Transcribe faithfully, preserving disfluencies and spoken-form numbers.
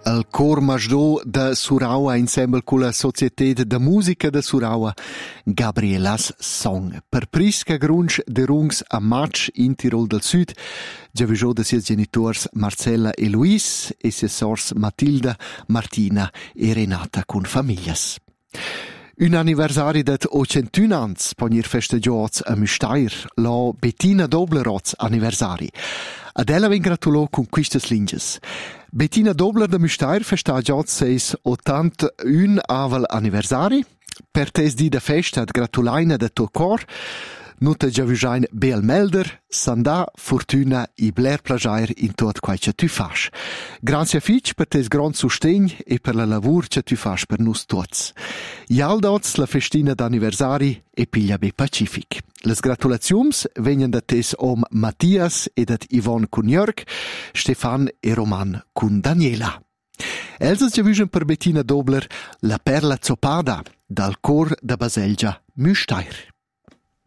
al cor Masdò da Suraua insieme con la Società de Musica de Suraua, Gabrielas Song. Per prisca grunsch de rungs a match in Tirol del Sud, già viso de sia genitors Marcella e Luis e sia sors Matilda, Martina e Renata con famiglias. Un anniversari det ocentuno ans ponir festeggiats a Müstair, la Bettina Doblerots anniversari. Ad ella ven gratulò con quistes linges. Bettina Dobler de Müstair festeggiats seis ottantuno avel anniversari. Per tes di de festa ad gratulaina de to cor, nuta già visain bel melder, sandà, fortuna e bler plagiair in tot quai che tu fas. Grazie fitch per tes grand sustegn e per la lavur che tu fas per nus tots. Ialdots la festina d'anniversari e piglia be pacific. Les gratulaziums venien da tes om Mattias e dat Yvonne cun Jörg, Stefan e Roman cun Daniela. Elsa già vision per Bettina Dobler la perla zopada dal cor da Baselgia Müstair.